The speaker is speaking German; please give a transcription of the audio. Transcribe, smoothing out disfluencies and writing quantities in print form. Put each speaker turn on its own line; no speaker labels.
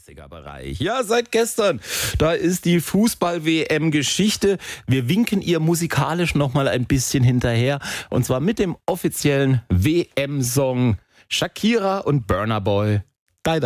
Klassikerbereich. Ja, seit gestern, da ist die Fußball-WM-Geschichte. Wir winken ihr musikalisch nochmal ein bisschen hinterher. Und zwar mit dem offiziellen WM-Song Shakira und Burna Boy,